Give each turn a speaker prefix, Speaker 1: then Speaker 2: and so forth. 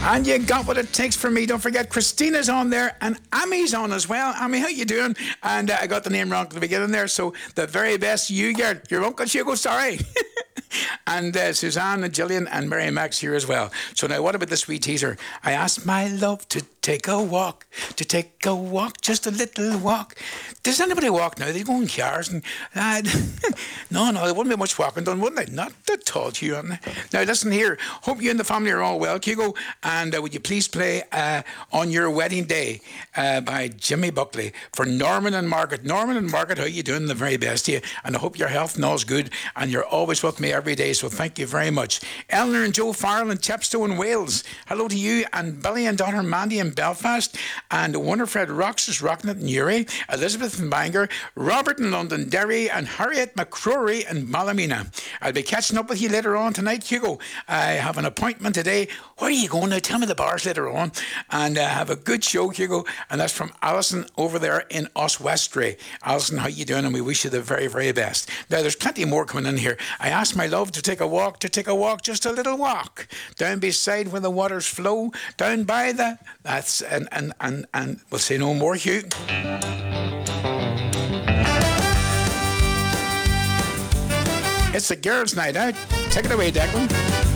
Speaker 1: And you got what it takes for me. Don't forget, Christina's on there and Ami's on as well. Ami, how you doing? And I got the name wrong at the beginning there. So the very best you get. Your Uncle Hugo, sorry. And Suzanne and Gillian and Mary Max here as well. So now what about the sweet teaser? I asked my love to take a walk, just a little walk. Does anybody walk now? They go in cars and no, there wouldn't be much walking done, wouldn't they? Not at all, Hugo. Now listen here. Hope you and the family are all well, Hugo. And would you please play On Your Wedding Day by Jimmy Buckley for Norman and Margaret. Norman and Margaret, how you doing? The very best to you. And I hope your health and all's good. And you're always with me every day. So thank you very much. Eleanor and Joe Farrell in Chepstow in Wales. Hello to you. And Billy and daughter Mandy in Belfast. And Winifred Rocks is rocking it in Uri. Elizabeth in Bangor. Robert in Londonderry. And Harriet McCrory in Ballymena. I'll be catching up with you later on tonight, Hugo. I have an appointment today. Where are you going now? Tell me the bars later on. And have a good show, Hugo. And that's from Alison over there in Oswestry. Alison, how you doing? And we wish you the very, very best. Now, there's plenty more coming in here. I asked my love to take a walk, just a little walk. Down beside where the waters flow. Down by the... That's... And we'll say no more, Hugh. It's the girls' night out. Take it away, Declan.